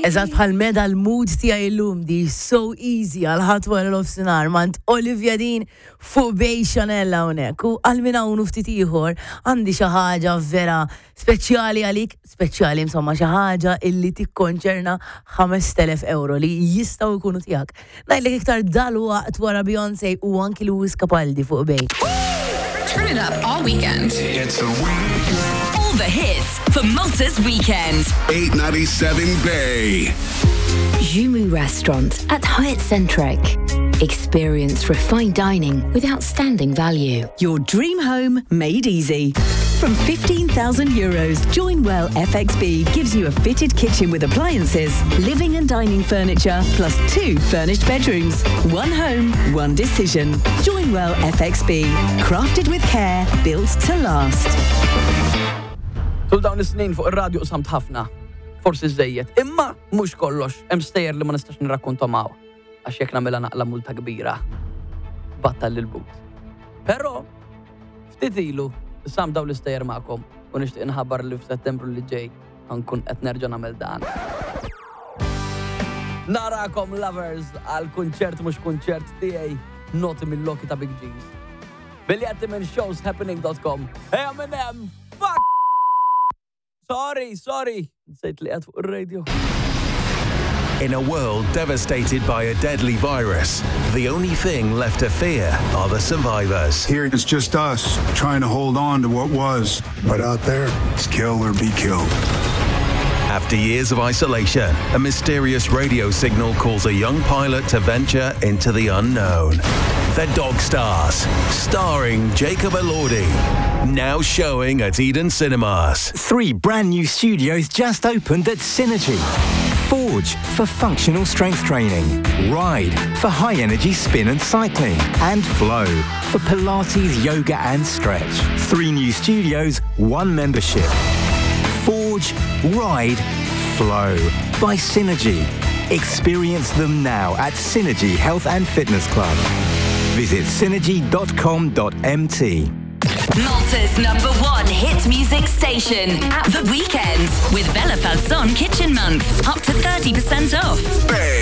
Eżatt bħal meda l-mood tiegħi llum di so easy għal ħatwar l-ofsinar mant Olivia Dean fuq bej Chanel hawnhekk u għal minn hawn ftit ieħor għandi xi ħaġa vera speċjali għalik, speċjali insomma xi ħaġa illi tikkonċerna 5,000 euro li jistgħu jkunu tiegħek. Ngħidlek iktar dal-waqt wara Beyoncé u anki Lewis Capaldi fuq bej. Turn it up all weekend. It's a weekend. All the hits for Malta's weekend. 897 Bay. Jumu Restaurant at Hyatt Centric. Experience refined dining with outstanding value. Your dream home made easy. From €15,000, Joinwell FXB gives you a fitted kitchen with appliances, living and dining furniture, plus 2 furnished bedrooms. One home, one decision. Joinwell FXB. Crafted with care, built to last. Tul dawn is-snin fuq ir-radju samt ħafna. Forsi żejjed, imma mhux kollox, hemm stejjer li ma nistax nirrakkuntom hawn għax jekk nagħmilha naqla multa kbira. Battal lil but. Però ftit ilu sam daw l-istejjer magħkom u nixtieq inħabbar li f'Settembru li ġej ħankun qed nerġa' nagħmel dan. Narakom lovers għal kunċert mhux kunċert tiegħi noti mill-loki ta' Big G's. Biljetti minn showshappening.com. Hey Eminem, fuck! Sorry. Nsejt li qed fuq ir-radio. In a world devastated by a deadly virus, the only thing left to fear are the survivors. Here it's just us trying to hold on to what was, but out there, it's kill or be killed. After years of isolation, a mysterious radio signal calls a young pilot to venture into the unknown. The Dog Stars, starring Jacob Elordi, now showing at Eden Cinemas. 3 brand new studios just opened at Synergy. Forge for functional strength training, Ride for high energy spin and cycling, and Flow for Pilates, yoga and stretch. 3 new studios, 1 membership. Forge, Ride, Flow by Synergy. Experience them now at Synergy Health and Fitness Club. Visit synergy.com.mt. Malta's #1 hit music station at the weekend with Bella Falzon Kitchen Month. Up to 30% off. Bay.